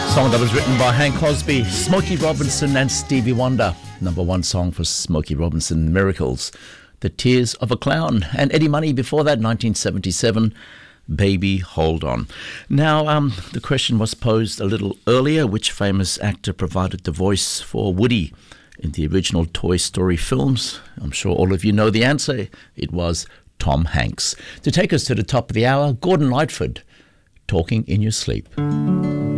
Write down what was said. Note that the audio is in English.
Song that was written by Hank Crosby, Smokey Robinson and Stevie Wonder. Number one song for Smokey Robinson, Miracles. The Tears of a Clown. And Eddie Money before that, 1977, Baby Hold On. Now, the question was posed a little earlier. Which famous actor provided the voice for Woody in the original Toy Story films? I'm sure all of you know the answer. It was Tom Hanks. To take us to the top of the hour, Gordon Lightfoot, Talking in Your Sleep.